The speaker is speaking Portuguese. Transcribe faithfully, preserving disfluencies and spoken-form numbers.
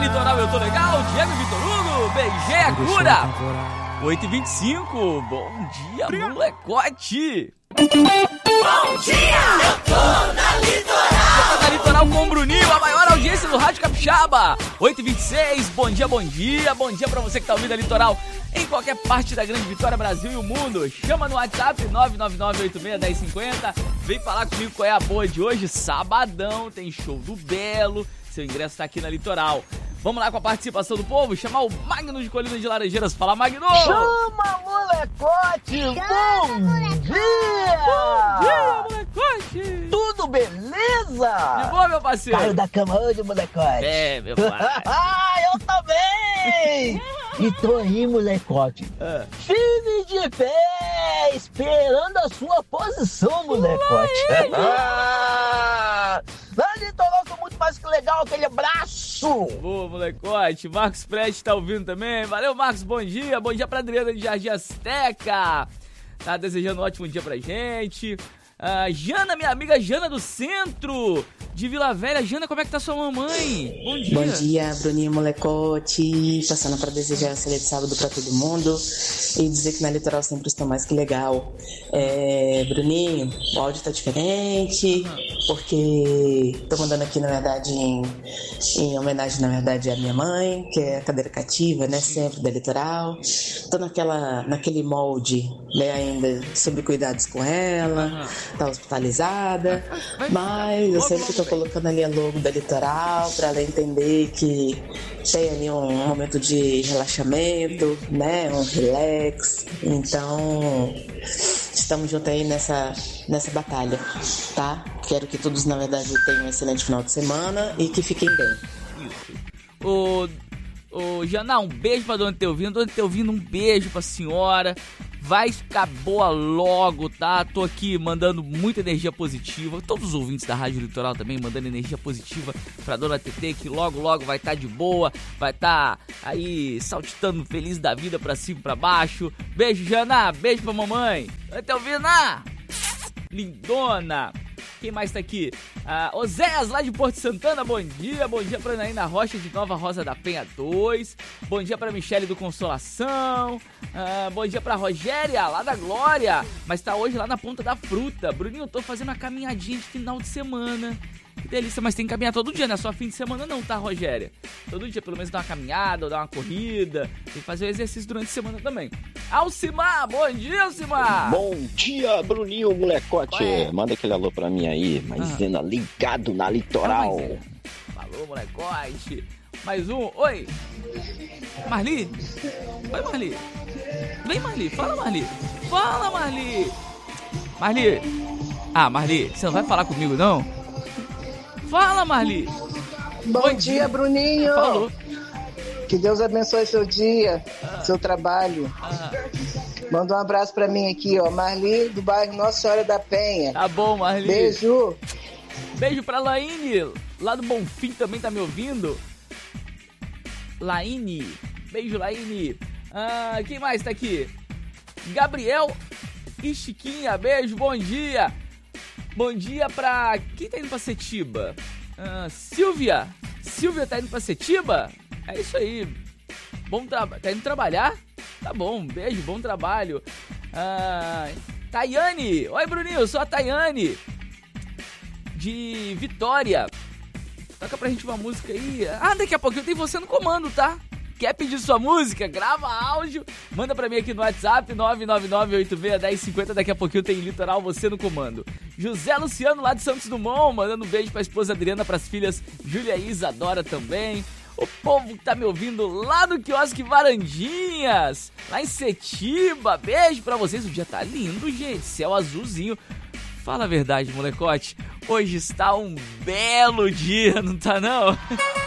Litoral Eu Tô Legal, Diego Vitor Hugo, beijei a cura. oito e vinte e cinco, bom dia, molecote. Bom dia, eu tô na Litoral. Eu tô na Litoral com o Bruninho, a maior audiência do Rádio Capixaba. oito e vinte e seis, bom dia, bom dia, bom dia pra você que tá ouvindo a Litoral em qualquer parte da Grande Vitória, Brasil e o mundo. Chama no WhatsApp nove nove nove oito seis um zero cinco zero. Vem falar comigo qual é a boa de hoje. Sabadão, tem show do Belo. Seu ingresso tá aqui na Litoral. Vamos lá com a participação do povo. Chamar o Magno de Colina de Laranjeiras. Fala, Magno! Chama, molecote! Chama, bom molecote. dia! Bom dia, molecote! Tudo beleza? De boa, meu parceiro? Caiu da cama hoje, molecote? É, meu pai. Ah, eu também! E tô aí, molecote. É. Firme de pé, esperando a sua posição, molecote. Ah, na Litoral sou muito mais que legal, aquele abraço. Boa, molecote. Marcos Prestes tá ouvindo também. Valeu, Marcos, bom dia. Bom dia pra Adriana de Jardim Azteca. Tá desejando um ótimo dia pra gente. Ah, Jana, minha amiga Jana do Centro de Vila Velha. Jana, como é que tá sua mamãe? Bom dia. Bom dia, Bruninho Molecote. Passando pra desejar a ceia de sábado pra todo mundo e dizer que na Litoral sempre estou mais que legal. É, Bruninho, o áudio tá diferente porque tô mandando aqui, na verdade, em, em homenagem, na verdade, à minha mãe, que é cadeira cativa, né, sempre da Litoral. Tô naquela, naquele molde, né, ainda sobre cuidados com ela, tá hospitalizada, mas eu sempre tô colocando ali a logo da Litoral pra ela entender que tem ali um momento de relaxamento, né, um relax. Então estamos juntos aí nessa, nessa batalha, tá? Quero que todos, na verdade, tenham um excelente final de semana e que fiquem bem. Ô, ô Jana, um beijo pra Dona Teovina. Dona Teovina, um beijo pra senhora. Vai ficar boa logo, tá? Tô aqui mandando muita energia positiva. Todos os ouvintes da Rádio Litoral também mandando energia positiva pra Dona Tetê, que logo, logo vai estar tá de boa. Vai estar tá aí saltitando feliz da vida pra cima e pra baixo. Beijo, Jana. Beijo pra mamãe. Dona Teovina, lindona. Quem mais tá aqui? Ah, Oséias, lá de Porto Santana, bom dia. Bom dia pra Anaína Rocha, de Nova Rosa da Penha dois. Bom dia pra Michele do Consolação. Ah, bom dia pra Rogéria, lá da Glória. Mas tá hoje lá na Ponta da Fruta. Bruninho, eu tô fazendo uma caminhadinha de final de semana. Que delícia, mas tem que caminhar todo dia, não é só fim de semana não, tá, Rogéria? Todo dia, pelo menos, dar uma caminhada ou dar uma corrida. Tem que fazer o exercício durante a semana também. Alcimar, bom dia, Alcimar! Bom dia, Bruninho Molecote. Ué. Manda aquele alô pra mim aí, Maisena, ah. ligado na Litoral. Falou, molecote. Mais um, oi. Marli? Oi, Marli. Vem, Marli, fala, Marli. Fala, Marli. Marli. Ah, Marli, você não vai falar comigo, não? Fala, Marli. Bom, Bom dia, dia, Bruninho. Falou. Que Deus abençoe seu dia, ah. seu trabalho. Ah. Manda um abraço pra mim aqui, ó. Marli, do bairro Nossa Senhora da Penha. Tá bom, Marli. Beijo. Beijo pra Laine, lá do Bonfim também tá me ouvindo. Laine. Beijo, Laine. Ah, quem mais tá aqui? Gabriel e Chiquinha. Beijo, bom dia. Bom dia pra... Quem tá indo pra Setiba? Ah, Silvia. Silvia tá indo pra Setiba? É isso aí. Bom trabalho. Tá indo trabalhar? Tá bom, beijo, bom trabalho. Ah, Tayane. Oi, Bruninho, eu sou a Tayane. De Vitória. Toca pra gente uma música aí. Ah, daqui a pouco eu tenho você no comando, tá? Quer pedir sua música? Grava áudio, manda pra mim aqui no WhatsApp nove nove nove oito seis um zero cinco zero. Daqui a pouquinho tem Litoral, você no comando. José Luciano, lá de Santos Dumont, mandando um beijo pra esposa Adriana, pras filhas Júlia e Isadora também. O povo que tá me ouvindo lá no quiosque Varandinhas, lá em Setiba. Beijo pra vocês, o dia tá lindo, gente, céu azulzinho. Fala a verdade, molecote, hoje está um belo dia, não tá não?